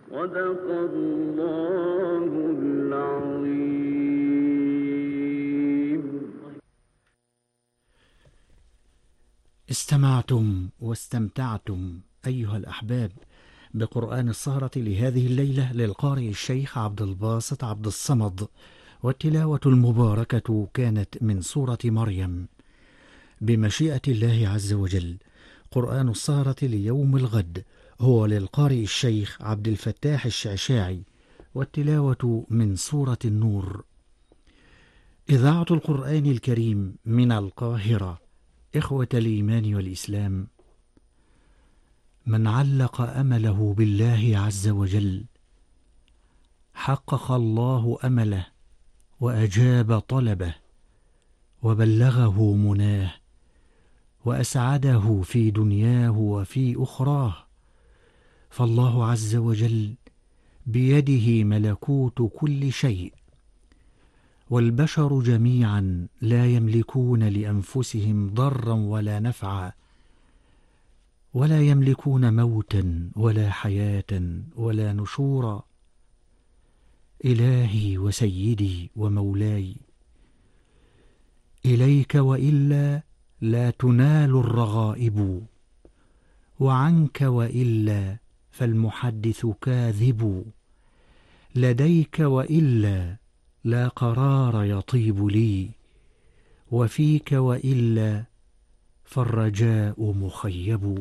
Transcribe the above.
صدق الله العظيم. استمعتم واستمتعتم أيها الأحباب بقرآن السهرة لهذه الليلة للقارئ الشيخ عبد الباسط عبد الصمد، والتلاوة المباركة كانت من سورة مريم. بمشيئة الله عز وجل قرآن السهرة ليوم الغد هو للقارئ الشيخ عبد الفتاح الشعشاعي، والتلاوة من سورة النور. إذاعة القرآن الكريم من القاهرة. إخوة الإيمان والإسلام، من علق أمله بالله عز وجل حقق الله أمله وأجاب طلبه وبلغه مناه وأسعده في دنياه وفي أخراه، فالله عز وجل بيده ملكوت كل شيء، والبشر جميعا لا يملكون لأنفسهم ضرا ولا نفعا، ولا يملكون موتا ولا حياة ولا نشورا. إلهي وسيدي ومولاي، إليك وإلا لا تنال الرغائب، وعنك وإلا فالمحدث كاذب، لديك وإلا لا قرار يطيب لي، وفيك وإلا فالرجاء مخيب.